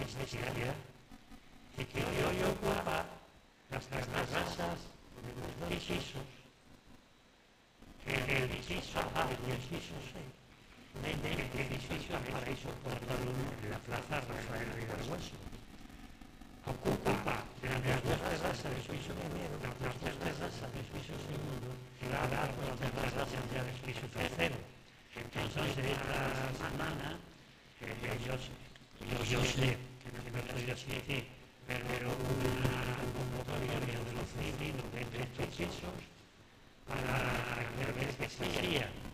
necesidad y que hoy ocupa las terrazas de los dos pisos, que el piso A y el piso C, del edificio Paraíso Portal 1 en la plaza Rafael Vidahueso. Ocupa las dos terrazas del piso primero, las dos terrazas del piso segundo y las dos terrazas ya del piso tercero. Entonces esta semana yo sé que no soy así, pero una convocatoria de los vecinos de estos pisos para ver qué se hacía.